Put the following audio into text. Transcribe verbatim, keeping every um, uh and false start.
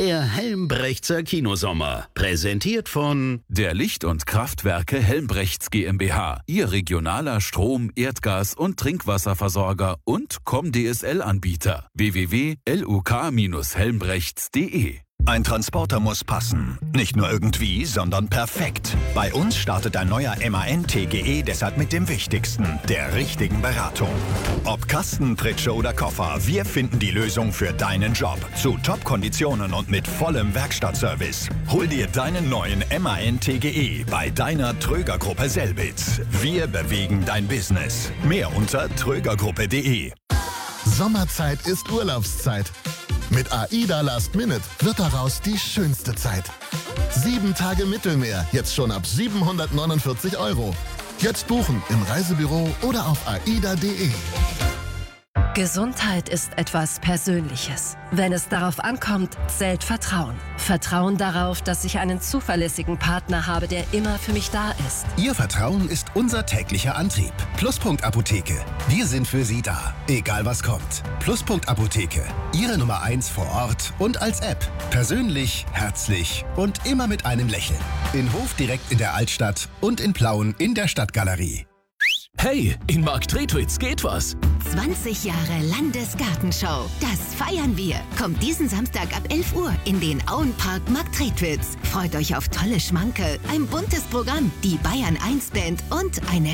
Der Helmbrechtser Kinosommer, präsentiert von der Licht- und Kraftwerke Helmbrechts GmbH, Ihr regionaler Strom-, Erdgas- und Trinkwasserversorger und Com-D S L-Anbieter. w w w punkt l u k Bindestrich helmbrechts punkt d e. Ein Transporter muss passen. Nicht nur irgendwie, sondern perfekt. Bei uns startet ein neuer M A N T G E deshalb mit dem Wichtigsten, der richtigen Beratung. Ob Kasten, Pritsche oder Koffer, wir finden die Lösung für deinen Job. Zu Top-Konditionen und mit vollem Werkstattservice. Hol dir deinen neuen M A N T G E bei deiner Tröger-Gruppe Selbitz. Wir bewegen dein Business. Mehr unter trögergruppe punkt d e. Sommerzeit ist Urlaubszeit. Mit AIDA Last Minute wird daraus die schönste Zeit. Sieben Tage Mittelmeer, jetzt schon ab siebenhundertneunundvierzig Euro. Jetzt buchen im Reisebüro oder auf aida punkt d e. Gesundheit ist etwas Persönliches. Wenn es darauf ankommt, zählt Vertrauen. Vertrauen darauf, dass ich einen zuverlässigen Partner habe, der immer für mich da ist. Ihr Vertrauen ist unser täglicher Antrieb. Pluspunkt Apotheke. Wir sind für Sie da, egal was kommt. Pluspunkt Apotheke. Ihre Nummer eins vor Ort und als App. Persönlich, herzlich und immer mit einem Lächeln. In Hof direkt in der Altstadt und in Plauen in der Stadtgalerie. Hey, in Marktredwitz geht was. zwanzig Jahre Landesgartenschau. Das feiern wir. Kommt diesen Samstag ab elf Uhr in den Auenpark Marktredwitz. Freut euch auf tolle Schmankerl, ein buntes Programm, die Bayern eins Band und eine